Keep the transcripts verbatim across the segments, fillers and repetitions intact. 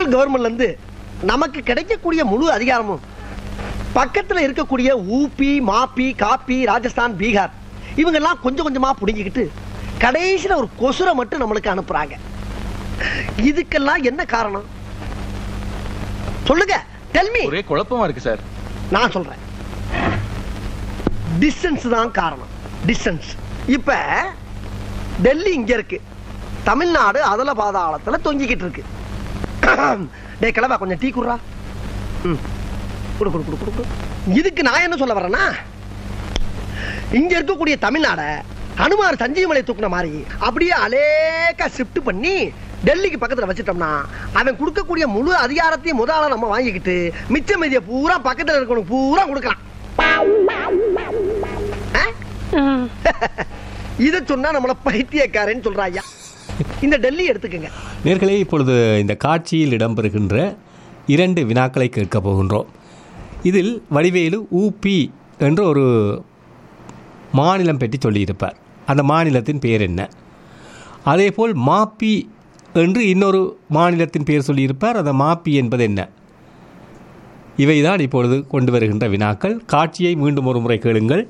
Central கவர்மெண்ட்ல இருந்து நமக்கு கிடைக்கக்கூடிய முழு அதிகாரமும் பக்கத்துல இருக்கக்கூடிய ஊபி, மாப்பி, காப்பி, ராஜஸ்தான், பீகார் இவங்கெல்லாம் கொஞ்சம் கொஞ்சமா புடிங்கிக்கிட்டு கடைசியில ஒரு கொசுரை மட்டும் நம்மளுக்கு அனுப்புறாங்க. இதுக்கெல்லாம் என்ன காரணம் சொல்லுங்க? Tell me. ஒரே குழப்பமா இருக்கு சார். நான் சொல்றேன், டிஸ்டன்ஸ் தான் காரணம். டிஸ்டன்ஸ். இப்ப டெல்லி இங்க இருக்கு, தமிழ்நாடு அதல பாதாளத்துல தொங்கிக்கிட்டு இருக்கு. டே கிளவா, கொஞ்சம் டீ குடுறா. குடு குடு குடு குடு. இதுக்கு நான் என்ன சொல்ல வரேன்னா, இங்க இருக்கக்கூடிய தமிழ்நாட ஹனுமார் சஞ்சீவமலை தூக்குன மாதிரி அப்படியே அலேக்கா ஷிஃப்ட் பண்ணி டெல்லிக்கு பக்கத்துல வச்சிட்டோம்னா அவன் கொடுக்கக்கூடிய முழு அதிகாரத்தையும் முதல்ல நம்ம வாங்கிக்கிட்டு மிச்ச மீதியை பூரா பக்கத்துல இருக்கணும் பூரா கொடுக்கலாம். இத சொன்னா நம்மள பைத்தியக்காரன்னு சொல்றாயா. இந்த டெல்லி எடுத்துக்கங்க. நேர்களே, இப்பொழுது இந்த காட்சியில் இடம்பெறுகின்ற இரண்டு வினாக்களை கேட்க போகின்றோம். இதில் வடிவேலு ஊபி என்ற ஒரு மாநிலம் பற்றி சொல்லியிருப்பார். அந்த மாநிலத்தின் பெயர் என்ன? அதேபோல் மாப்பி என்று இன்னொரு மாநிலத்தின் பெயர் சொல்லியிருப்பார். அந்த மாப்பி என்பது என்ன? இவைதான் இப்பொழுது கொண்டு வருகின்ற வினாக்கள். காட்சியை மீண்டும் ஒரு முறை கேளுங்கள்.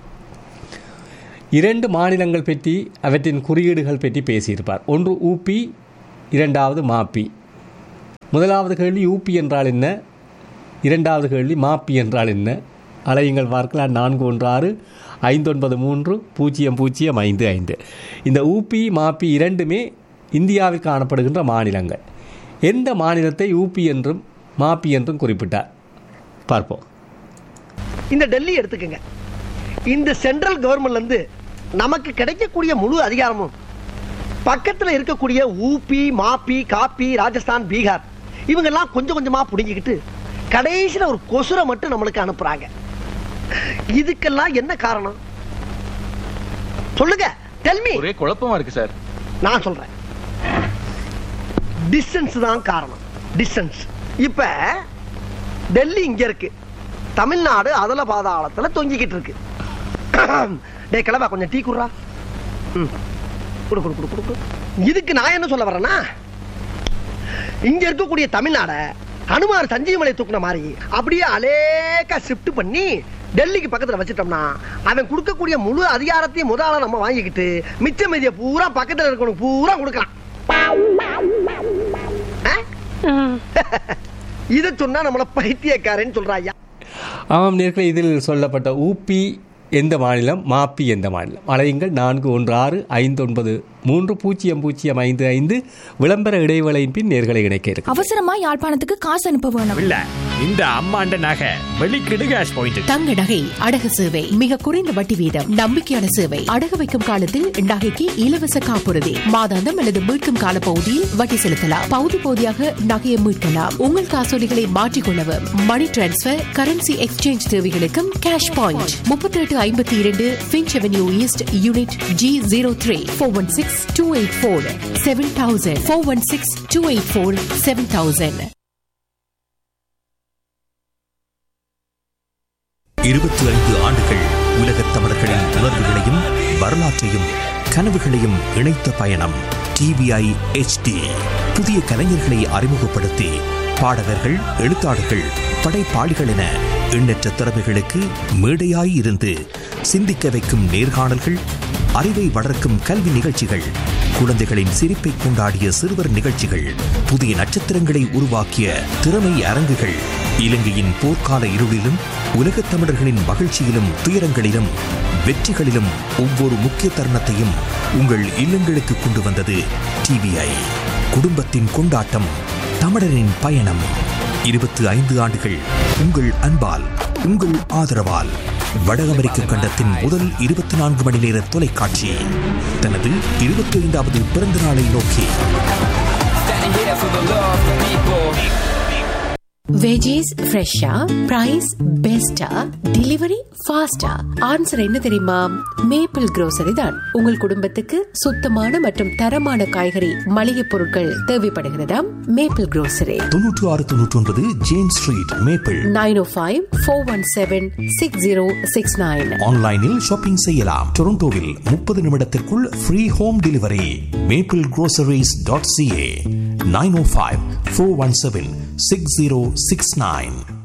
இரண்டு மாநிலங்கள் பற்றி, அவற்றின் குறியீடுகள் பற்றி பேசியிருப்பார். ஒன்று ஊபி, இரண்டாவது மாப்பி. முதலாவது கேள்வி ஊபி என்றால் என்ன, இரண்டாவது கேள்வி மாப்பி என்றால் என்ன? அலையுங்கள் பார்க்கலாம். நான்கு ஒன்று ஆறு ஐந்து ஒன்பது மூன்று பூஜ்ஜியம் பூஜ்ஜியம் ஐந்து ஐந்து. இந்த ஊபி மாப்பி இரண்டுமே இந்தியாவில் காணப்படுகின்ற மாநிலங்கள். எந்த மாநிலத்தை ஊபி என்றும் மாப்பி என்றும் குறிப்பிட்டார் பார்ப்போம். இந்த டெல்லி எடுத்துக்கங்க. இந்த சென்ட்ரல் கவர்மெண்ட்ல இருந்து நமக்கு கிடைக்கக்கூடிய முழு அதிகாரமும் பக்கத்துல இருக்கக்கூடிய ஊபி, மாப்பி, காப்பி, ராஜஸ்தான், பீகார் இவங்கெல்லாம் கொஞ்சம் கொஞ்சமா புடிங்கிக்கிட்டு கடைசியில ஒரு கொசுரை மட்டும் நம்மளுக்கு அனுப்புறாங்க. இதுக்கெல்லாம் என்ன காரணம் சொல்லுங்க? Tell me. ஒரே குழப்பமா இருக்கு சார். நான் சொல்றேன், டிஸ்டன்ஸ் தான் காரணம். டிஸ்டன்ஸ். இப்ப டெல்லி இங்க இருக்கு, தமிழ்நாடு அதல பாதாளத்துல தொங்கிக்கிட்டு இருக்கு. டே கிளவா, கொஞ்சம் டீ குடுறா. குடு குடு குடு குடு. இதுக்கு நான் என்ன சொல்ல வரேன்னா, இங்க இருக்கக்கூடிய தமிழ்நாட ஹனுமார் சஞ்சீவமலை தூக்குன மாதிரி அப்படியே அலேக்கா ஷிஃப்ட் பண்ணி டெல்லிக்கு பக்கத்துல வச்சிட்டோம்னா அவன் கொடுக்கக்கூடிய முழு அதிகாரத்தையும் முதல்ல நம்ம வாங்கிக்கிட்டு மிச்ச மீதியை பூரா பக்கத்துல இருக்கணும் பூரா கொடுக்கலாம். இத சொன்னா நம்மள பைத்தியக்காரன்னு சொல்றாயா. ஆமாம் நேர்களே, இதில் சொல்லப்பட்ட ஊபி எந்த மாநிலம், மாப்பி எந்த மாநிலம்? அலையுங்கள் நான்கு ஒன்று ஆறு ஐந்து ஒன்பது மூன்று பூஜ்ஜியம் பூஜ்ஜியம் ஐந்து ஐந்து. விளம்பர இடைவேளையின் பின் நேர்களை இணைக்க இருக்கு. அவசரமா யாழ்ப்பாணத்துக்கு காசு அனுப்ப வேணும். இல்ல, இந்த அம்மாண்ட நகை வெளிக்கிடு கேஷ் பாயிண்ட். தங்க நகை அடகு சேவை மிக குறைந்த வட்டி வீதம், நம்பிக்கையான சேவை. அடகு வைக்கும் காலத்தில் நகைக்கு இலவச காப்புறுதி, மாதாந்தம் அல்லது மீட்கும் கால பகுதியில் வட்டி செலுத்தலாம். பகுதி பகுதியாக நகையை மீட்கலாம். உங்கள் காசோலிகளை மாற்றிக்கொள்ளவும், மணி டிரான்ஸ்பர், கரன்சி எக்ஸ்சேஞ்ச் தேவைகளுக்கும் கேஷ் பாயிண்ட். முப்பத்தி எட்டு ஐம்பத்தி இரண்டு pinch avenue east, unit G zero three. Four one six two eight four seven thousand. Four one six two eight four seven thousand. இருபத்தி ஐந்து ஆண்டுகள் உலகத் தமிழர்களின் உணர்வுகளையும் வரலாற்றையும் கனவுகளையும் இணைத்த பயணம் டிவிஐ எச்டி. புதிய கலைஞர்களை அறிமுகப்படுத்தி பாடகர்கள், எழுத்தாளர்கள், படைப்பாளிகள் என எண்ணற்ற திறமைகளுக்கு மேடையாய் இருந்து சிந்திக்க வைக்கும் நேர்காணல்கள், அறிவை வளர்க்கும் கல்வி நிகழ்ச்சிகள், குழந்தைகளின் சிரிப்பை கொண்டாடிய சிறுவர் நிகழ்ச்சிகள், புதிய நட்சத்திரங்களை உருவாக்கிய திறமை அரங்குகள், இலங்கையின் போர்க்கால இருளிலும் உலகத் தமிழர்களின் மகிழ்ச்சியிலும் துயரங்களிலும் வெற்றிகளிலும் ஒவ்வொரு முக்கிய தருணத்தையும் உங்கள் இல்லங்களுக்கு கொண்டு வந்தது டிவிஐ. குடும்பத்தின் கொண்டாட்டம், தமிழரின் பயணம். இருபத்தி ஐந்து ஆண்டுகள் உங்கள் அன்பால், உங்கள் ஆதரவால் வட அமெரிக்க கண்டத்தின் முதல் இருபத்தி நான்கு மணி நேர தொலைக்காட்சி தனது இருபத்தி ஐந்தாவது பிறந்த நாளை நோக்கி வெஜிஸ் ஃப்ரெஷ்ஷா, பிரைஸ் பெஸ்டா, டெலிவரி ஃபாஸ்டா? ஆன்சர் என்ன தெரியுமா? மேப்பிள் grocery தான். உங்கள் குடும்பத்துக்கு சுத்தமான மற்றும் தரமான காய்கறி, மளிகை பொருட்கள் தேவைப்படுகிறதா? Maple grocery. தொன்னூற்று ஆறு தொன்னூற்றி ஒன்பது ஜேம்ஸ் ஸ்ட்ரீட், மேப்பிள். நைன் ஓ five four one seven six zero six nine. ஆன்லைனில் ஷாப்பிங் செய்யலாம். டொரண்டோவில் முப்பது நிமிடத்திற்குள் free home delivery. Maple groceries dot CA. Nine ஓ five four one seven six zero six nine.